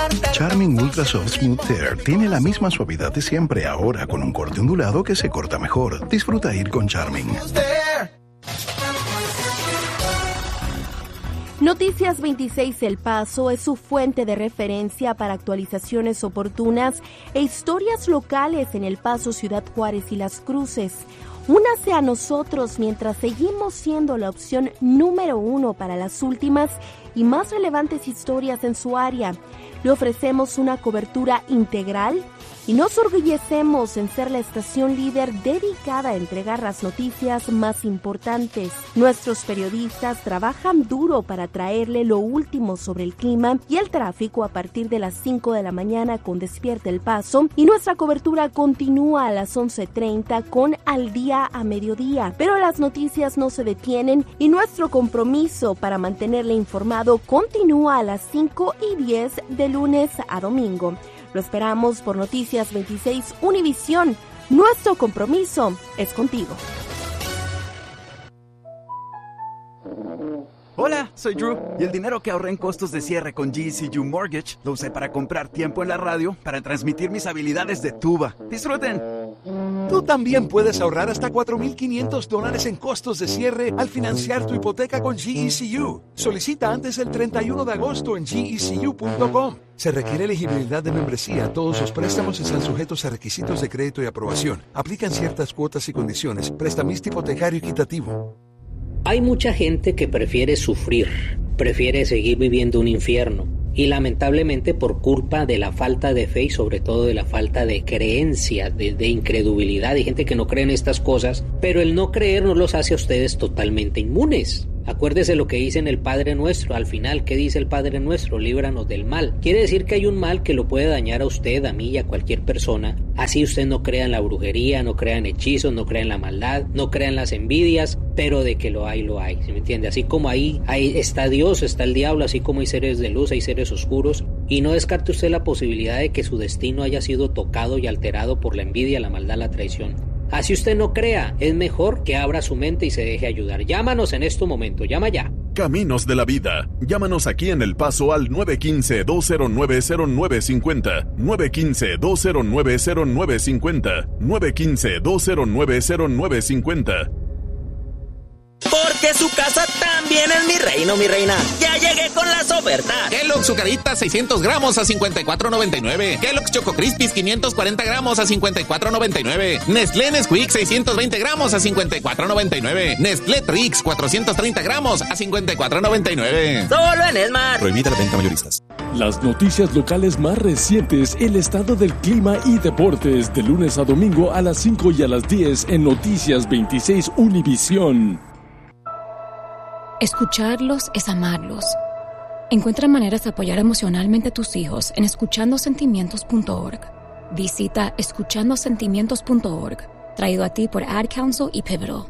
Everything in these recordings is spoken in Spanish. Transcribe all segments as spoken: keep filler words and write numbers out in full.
Charming Ultra Soft Smooth Hair tiene la misma suavidad de siempre, ahora con un corte ondulado que se corta mejor. Disfruta ir con Charming. Noticias veintiséis El Paso es su fuente de referencia para actualizaciones oportunas e historias locales en El Paso, Ciudad Juárez y Las Cruces. Únase a nosotros mientras seguimos siendo la opción número uno para las últimas y más relevantes historias en su área. Le ofrecemos una cobertura integral y nos orgullecemos en ser la estación líder dedicada a entregar las noticias más importantes. Nuestros periodistas trabajan duro para traerle lo último sobre el clima y el tráfico a partir de las cinco de la mañana con Despierta El Paso, y nuestra cobertura continúa a las once treinta con Al Día a Mediodía. Pero las noticias no se detienen y nuestro compromiso para mantenerle informado continúa a las cinco y diez de lunes a domingo. Lo esperamos por Noticias veintiséis Univisión. Nuestro compromiso es contigo. Hola, soy Drew, y el dinero que ahorré en costos de cierre con G C U Mortgage lo usé para comprar tiempo en la radio para transmitir mis habilidades de tuba. ¡Disfruten! Tú también puedes ahorrar hasta cuatro mil quinientos dólares en costos de cierre al financiar tu hipoteca con G E C U. Solicita antes del treinta y uno de agosto en G E C U punto com. Se requiere elegibilidad de membresía. Todos los préstamos están sujetos a requisitos de crédito y aprobación. Aplican ciertas cuotas y condiciones. Prestamista hipotecario equitativo. Hay mucha gente que prefiere sufrir, prefiere seguir viviendo un infierno. Y lamentablemente por culpa de la falta de fe y sobre todo de la falta de creencia, de, de incredulidad, hay gente que no cree en estas cosas, pero el no creer no los hace a ustedes totalmente inmunes. Acuérdese lo que dice en el Padre Nuestro, al final, ¿qué dice el Padre Nuestro? Líbranos del mal. Quiere decir que hay un mal que lo puede dañar a usted, a mí y a cualquier persona. Así usted no crea en la brujería, no crea en hechizos, no crea en la maldad, no crea en las envidias, pero de que lo hay, lo hay, ¿sí me entiende? Así como ahí, ahí está Dios, está el diablo, así como hay seres de luz, hay seres oscuros, y no descarte usted la posibilidad de que su destino haya sido tocado y alterado por la envidia, la maldad, la traición. Así usted no crea, es mejor que abra su mente y se deje ayudar. Llámanos en este momento, llama ya. Caminos de la Vida. Llámanos aquí en El Paso al nueve uno cinco, dos cero nueve, cero nueve cinco cero, nueve uno cinco, dos cero nueve, cero nueve cinco cero, nueve uno cinco, dos cero nueve, cero nueve cinco cero. Porque su casa también es mi reino, mi reina. Ya llegué con las ofertas. Kellogg's Zucaritas seiscientos gramos a cincuenta y cuatro noventa y nueve. Kellogg's Choco Crispies quinientos cuarenta gramos a cincuenta y cuatro noventa y nueve. Nestlé Nesquik seiscientos veinte gramos a cincuenta y cuatro noventa y nueve. Nestlé Trix cuatrocientos treinta gramos a cincuenta y cuatro noventa y nueve. Solo en Esmar. Prohibida la venta mayoristas. Las noticias locales más recientes, el estado del clima y deportes, de lunes a domingo a las cinco y a las diez en Noticias veintiséis Univisión. Escucharlos es amarlos. Encuentra maneras de apoyar emocionalmente a tus hijos en escuchando sentimientos punto org. Visita escuchando sentimientos punto org, traído a ti por Ad Council y Pivotal.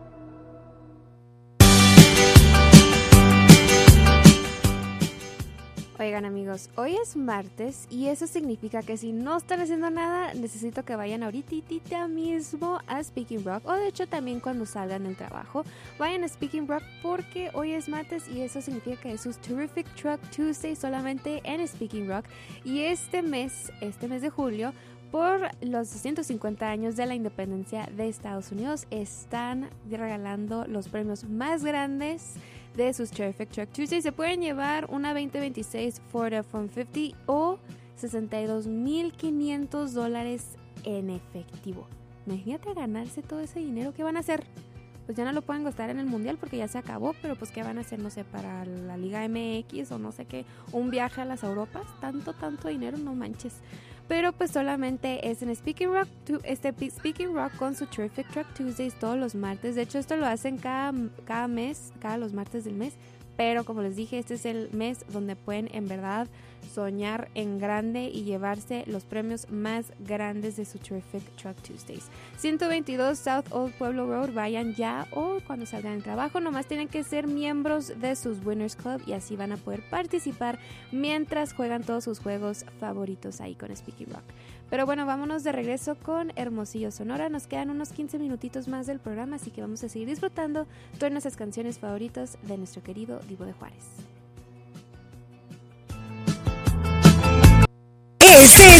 Oigan amigos, hoy es martes y eso significa que si no están haciendo nada, necesito que vayan ahorita mismo a Speaking Rock, o de hecho también cuando salgan del trabajo, vayan a Speaking Rock porque hoy es martes y eso significa que es su Terrific Truck Tuesday solamente en Speaking Rock. Y este mes, este mes de julio, por los ciento cincuenta años de la independencia de Estados Unidos, están regalando los premios más grandes de sus Terrific Truck Tuesday. Se pueden llevar una veinte veintiséis Ford F ciento cincuenta o sesenta y dos mil quinientos dólares en efectivo. Imagínate ganarse todo ese dinero. ¿Qué van a hacer? Pues ya no lo pueden gastar en el mundial porque ya se acabó, pero pues ¿qué van a hacer? No sé, para la Liga M X o no sé qué, un viaje a las Europas. Tanto, tanto dinero, no manches. Pero pues solamente es en Speaking Rock, este Speaking Rock con su Terrific Truck Tuesdays todos los martes. De hecho, esto lo hacen cada, cada mes, cada los martes del mes. Pero como les dije, este es el mes donde pueden en verdad soñar en grande y llevarse los premios más grandes de su Terrific Truck Tuesdays. ciento veintidós South Old Pueblo Road, vayan ya o cuando salgan del trabajo. Nomás tienen que ser miembros de sus Winners Club y así van a poder participar mientras juegan todos sus juegos favoritos ahí con Speaking Rock. Pero bueno, vámonos de regreso con Hermosillo, Sonora. Nos quedan unos quince minutitos más del programa, así que vamos a seguir disfrutando todas nuestras canciones favoritas de nuestro querido Divo de Juárez.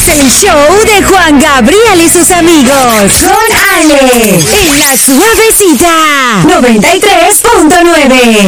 Es el show de Juan Gabriel y sus amigos. Con Ale. En la suavecita. noventa y tres punto nueve.